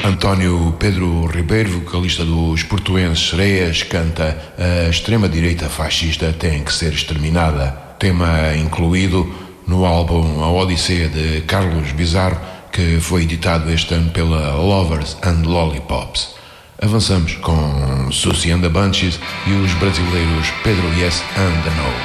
António Pedro Ribeiro, vocalista dos Portuenses Sereias, canta "A extrema-direita fascista tem que ser exterminada", tema incluído no álbum A Odisseia de Carlos Bizarro, que foi editado este ano pela Lovers and Lollipops. Avançamos com Susie and the Bunches e os brasileiros Pedro Yes and the No.